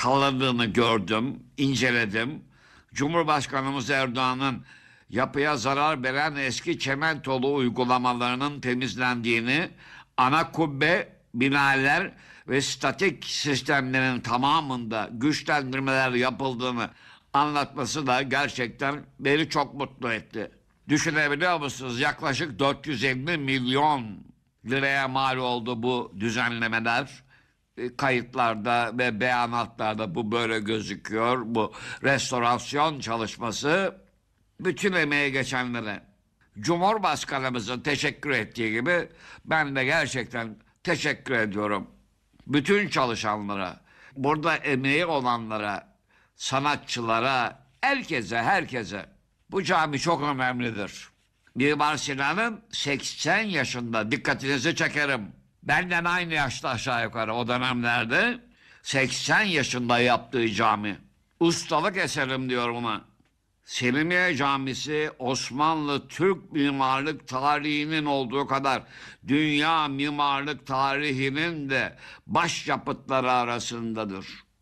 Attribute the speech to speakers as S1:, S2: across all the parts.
S1: sağladığını gördüm, inceledim. Cumhurbaşkanımız Erdoğan'ın yapıya zarar veren eski çimentolu uygulamalarının temizlendiğini, ana kubbe, binalar ve statik sistemlerin tamamında güçlendirmeler yapıldığını anlatması da gerçekten beni çok mutlu etti. Düşünebiliyor musunuz? Yaklaşık 450 milyon liraya mal oldu bu düzenlemeler. Kayıtlarda ve beyanatlarda bu böyle gözüküyor. Bu restorasyon çalışması bütün emeği geçenlere, Cumhurbaşkanımızın teşekkür ettiği gibi ben de gerçekten teşekkür ediyorum. Bütün çalışanlara, burada emeği olanlara, sanatçılara, herkese. Bu cami çok önemlidir. Mimar Sinan'ın 80 yaşında, dikkatinizi çekerim. Benden aynı yaşta aşağı yukarı o dönemlerde 80 yaşında yaptığı cami. Ustalık eserim diyor buna. Selimiye Camisi Osmanlı Türk mimarlık tarihinin olduğu kadar dünya mimarlık tarihinin de başyapıtları arasındadır.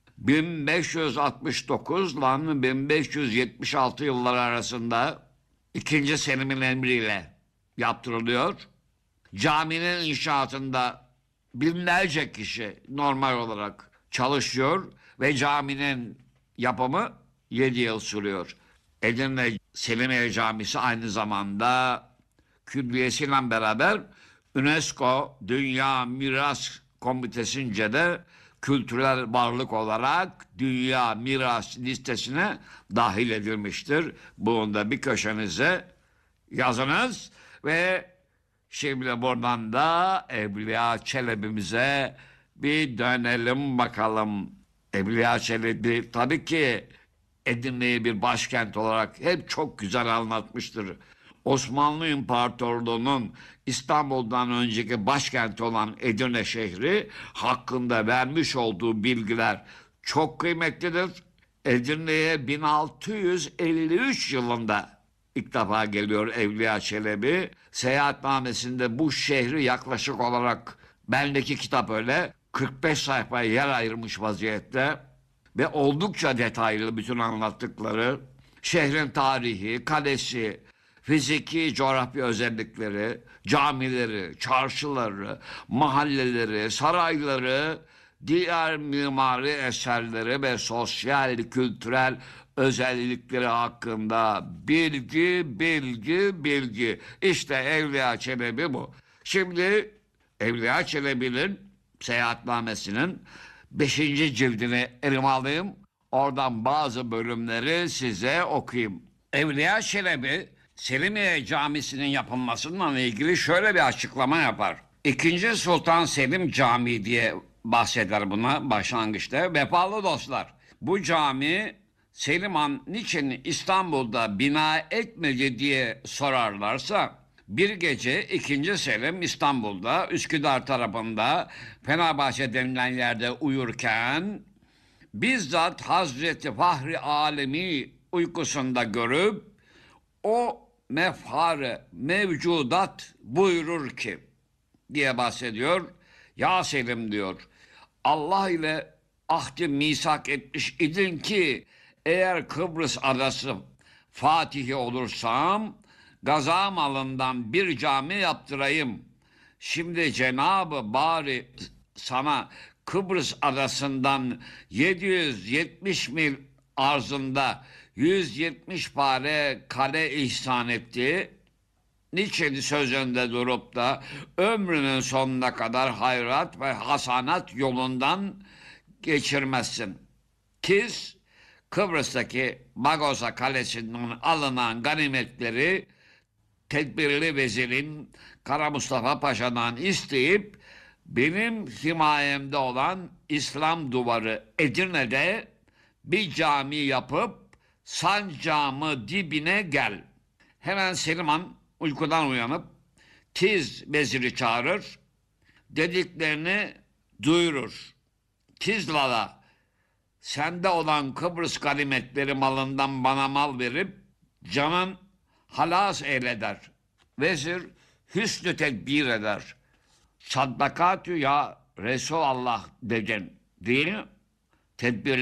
S1: 1569 ile 1576 yılları arasında 2. Selim'in emriyle yaptırılıyor. Caminin inşaatında binlerce kişi normal olarak çalışıyor ve caminin yapımı 7 yıl sürüyor. Edirne Selimiye Camisi aynı zamanda külliyesiyle beraber UNESCO Dünya Miras Komitesi'nce de kültürel varlık olarak Dünya Miras listesine dahil edilmiştir. Bunu da bir köşenize yazınız ve şimdi buradan da Evliya Çelebi'mize bir dönelim bakalım. Evliya Çelebi tabii ki Edirne'yi bir başkent olarak hep çok güzel anlatmıştır. Osmanlı İmparatorluğu'nun İstanbul'dan önceki başkenti olan Edirne şehri hakkında vermiş olduğu bilgiler çok kıymetlidir. Edirne'ye 1653 yılında ilk defa geliyor Evliya Çelebi. Seyahatnamesinde bu şehri yaklaşık olarak, bendeki kitap öyle, 45 sayfaya yer ayırmış vaziyette. Ve oldukça detaylı bütün anlattıkları, şehrin tarihi, kalesi, fiziki coğrafya özellikleri, camileri, çarşıları, mahalleleri, sarayları, diğer mimari eserleri ve sosyal, kültürel özellikleri hakkında bilgi. İşte Evliya Çelebi bu. Şimdi Evliya Çelebi'nin seyahatnamesinin 5. cildini elime alayım. Oradan bazı bölümleri size okuyayım. Evliya Çelebi, Selimiye Camisi'nin yapılmasıyla ilgili şöyle bir açıklama yapar. 2. Sultan Selim Camii diye bahseder buna başlangıçta. Vefalı dostlar, bu cami Selim Han niçin İstanbul'da bina etmedi diye sorarlarsa, bir gece 2. Selim İstanbul'da Üsküdar tarafında Fenerbahçe denilen yerde uyurken bizzat Hazreti Fahri Alemi uykusunda görüp o mefharı mevcudat buyurur ki diye bahsediyor. Ya Selim diyor, Allah ile ahdi misak etmiş idin ki eğer Kıbrıs adası Fatihi olursam gaza malından bir cami yaptırayım. Şimdi Cenab-ı Bari sana Kıbrıs adasından 770 mil arzında 170 pare kale ihsan etti. Niçin sözünde durup da ömrünün sonuna kadar hayrat ve hasanat yolundan geçirmezsin? Kiz Kıbrıs'taki Bagosa Kalesi'nden alınan ganimetleri tedbirli vezirin Kara Mustafa Paşa'dan isteyip benim himayemde olan İslam Duvarı Edirne'de bir cami yapıp sancağımı dibine gel. Hemen Selim Han uykudan uyanıp tiz veziri çağırır, dediklerini duyurur. Tizlala sende olan Kıbrıs ganimetleri malından bana mal verip canın halas eyleder. Vezir hüsnü tedbir eder. Saddakatü ya Resulallah dedin değil mi? Tedbir